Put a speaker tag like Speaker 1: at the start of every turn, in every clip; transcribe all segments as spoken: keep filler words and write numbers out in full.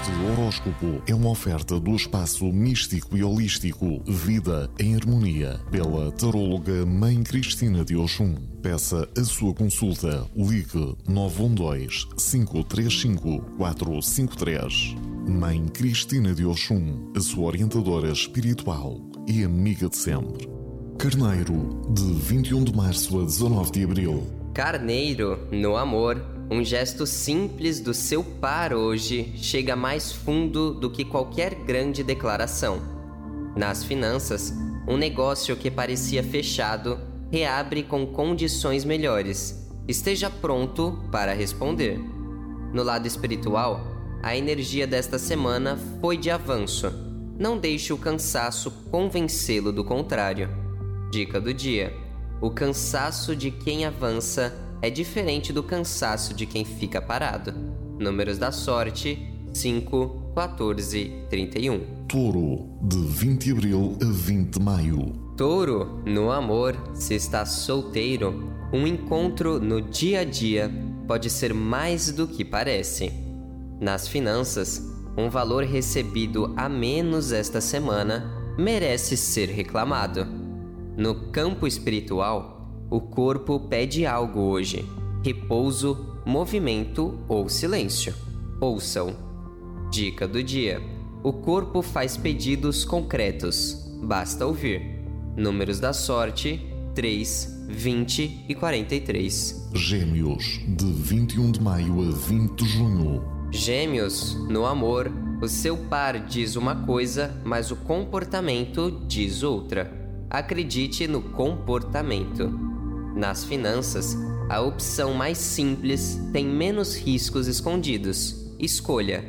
Speaker 1: Este horóscopo é uma oferta do espaço místico e holístico Vida em Harmonia, pela taróloga Mãe Cristina de Oxum. Peça a sua consulta. Ligue nove um dois, cinco três cinco, quatro cinco três. Mãe Cristina de Oxum, a sua orientadora espiritual e amiga de sempre. Carneiro, de vinte e um de março a dezanove de abril.
Speaker 2: Carneiro, no amor, um gesto simples do seu par hoje chega mais fundo do que qualquer grande declaração. Nas finanças, um negócio que parecia fechado reabre com condições melhores. Esteja pronto para responder. No lado espiritual, a energia desta semana foi de avanço. Não deixe o cansaço convencê-lo do contrário. Dica do dia: o cansaço de quem avança é diferente do cansaço de quem fica parado. Números da sorte: cinco, quatorze, trinta e um.
Speaker 1: Touro, de vinte de abril a vinte de maio.
Speaker 2: Touro, no amor, se está solteiro, um encontro no dia a dia pode ser mais do que parece. Nas finanças, um valor recebido a menos esta semana merece ser reclamado. No campo espiritual, o corpo pede algo hoje: repouso, movimento ou silêncio. Ouçam. Dica do dia: o corpo faz pedidos concretos, basta ouvir. Números da sorte: três, vinte e quarenta e três.
Speaker 1: Gêmeos, de vinte e um de maio a vinte de junho.
Speaker 2: Gêmeos, no amor, o seu par diz uma coisa, mas o comportamento diz outra. Acredite no comportamento. Nas finanças, a opção mais simples tem menos riscos escondidos. Escolha.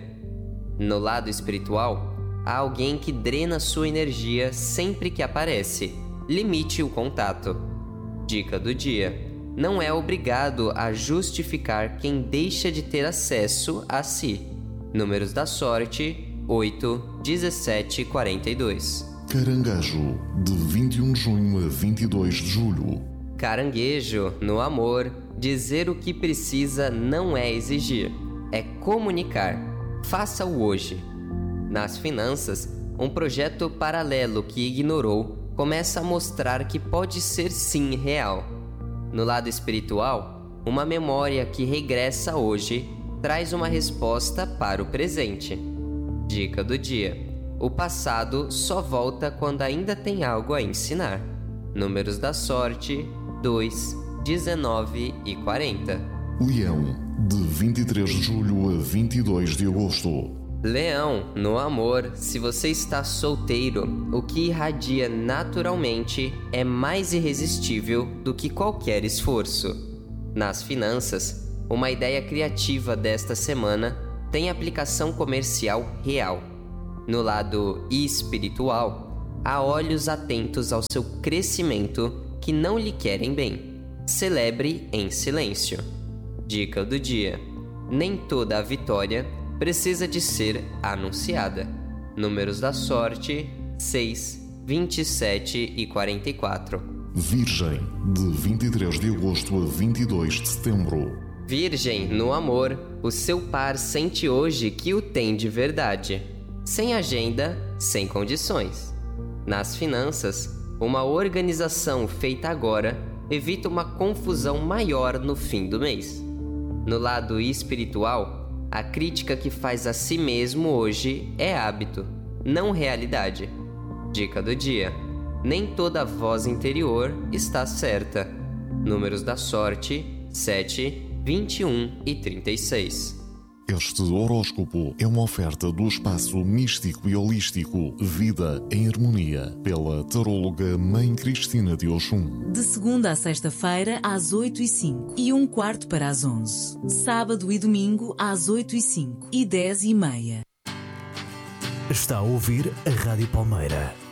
Speaker 2: No lado espiritual, há alguém que drena sua energia sempre que aparece. Limite o contato. Dica do dia: não é obrigado a justificar quem deixa de ter acesso a si. Números da sorte: oito, dezessete e quarenta e dois.
Speaker 1: Caranguejo, de vinte e um de junho a vinte e dois de julho.
Speaker 2: Caranguejo, no amor, dizer o que precisa não é exigir, é comunicar. Faça-o hoje. Nas finanças, um projeto paralelo que ignorou começa a mostrar que pode ser sim real. No lado espiritual, uma memória que regressa hoje traz uma resposta para o presente. Dica do dia: o passado só volta quando ainda tem algo a ensinar. Números da sorte: dois, dezenove e quarenta.
Speaker 1: Leão, de vinte e três de julho a vinte e dois de agosto.
Speaker 2: Leão, no amor, se você está solteiro, o que irradia naturalmente é mais irresistível do que qualquer esforço. Nas finanças, uma ideia criativa desta semana tem aplicação comercial real. No lado espiritual, há olhos atentos ao seu crescimento que não lhe querem bem. Celebre em silêncio. Dica do dia: nem toda a vitória precisa de ser anunciada. Números da sorte: seis, vinte e sete e quarenta e quatro.
Speaker 1: Virgem, de vinte e três de agosto a vinte e dois de setembro.
Speaker 2: Virgem, no amor, o seu par sente hoje que o tem de verdade. Sem agenda, sem condições. Nas finanças, uma organização feita agora evita uma confusão maior no fim do mês. No lado espiritual, a crítica que faz a si mesmo hoje é hábito, não realidade. Dica do dia: nem toda voz interior está certa. Números da sorte: sete, vinte e um e trinta e seis.
Speaker 1: Este horóscopo é uma oferta do espaço místico e holístico Vida em Harmonia, pela taróloga Mãe Cristina de Oxum.
Speaker 3: De segunda a sexta-feira, às oito e cinco e um quarto para as onze. Sábado e domingo, às oito e cinco e dez e meia.
Speaker 4: Está a ouvir a Rádio Palmeira.